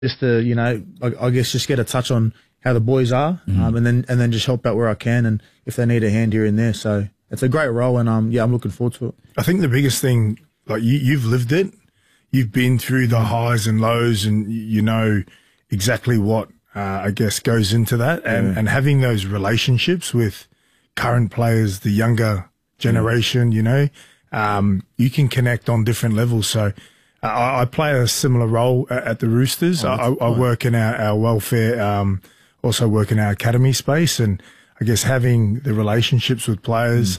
just to, you know, I guess just get a touch on how the boys are, and then just help out where I can, and if they need a hand here and there. So it's a great role, and yeah, I'm looking forward to it. I think the biggest thing, like you've lived it, you've been through the highs and lows, and you know exactly what I guess goes into that, and having those relationships with current players, the younger generation, you know, you can connect on different levels. So I play a similar role at the Roosters. I work in our welfare, also work in our academy space, and I guess having the relationships with players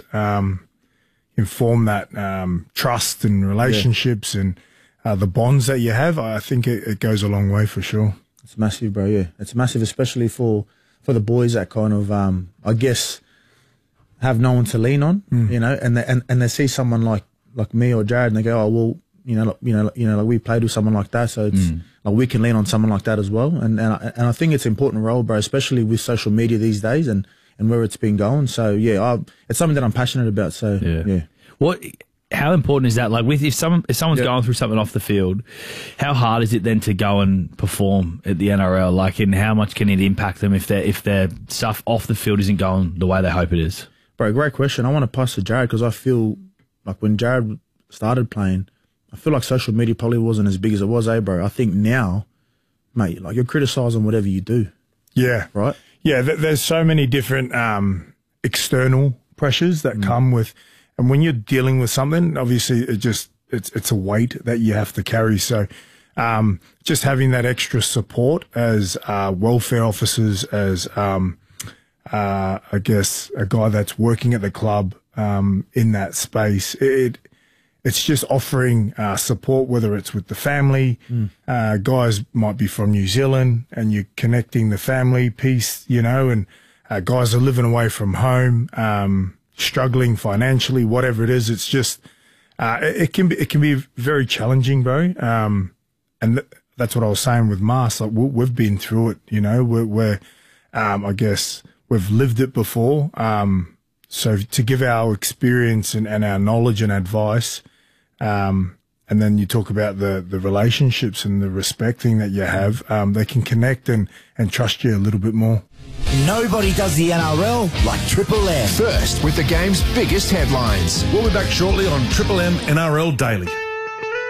inform that trust and relationships and the bonds that you have. I think it goes a long way for sure. It's massive, bro. Yeah, it's massive, especially for the boys that kind of I guess have no one to lean on, you know, and they see someone like me or Jared, and they go, oh well, like we played with someone like that, so it's like we can lean on someone like that as well. And I think it's an important role, bro, especially with social media these days and where it's been going. So yeah, it's something that I'm passionate about. So yeah. How important is that? Like, if someone's going through something off the field, how hard is it then to go and perform at the NRL? Like, and how much can it impact them if their stuff off the field isn't going the way they hope it is? Bro, great question. I want to pass to Jared, because I feel like when Jared started playing, I feel like social media probably wasn't as big as it was, bro? I think now, mate, like you're criticising whatever you do. Yeah. Right? Yeah, there's so many different external pressures that come with, and when you're dealing with something, obviously it's a weight that you have to carry. So just having that extra support as welfare officers, as I guess a guy that's working at the club in that space, it's just offering support, whether it's with the family. Guys might be from New Zealand, and you're connecting the family piece, you know, and guys are living away from home, struggling financially, whatever it is. It's just it can be very challenging, bro. And that's what I was saying with Mars. Like we've been through it, you know. We're I guess we've lived it before. So to give our experience and our knowledge and advice, and then you talk about the relationships and the respecting that you have, they can connect and trust you a little bit more. Nobody does the NRL like Triple M. First with the game's biggest headlines. We'll be back shortly on Triple M NRL Daily.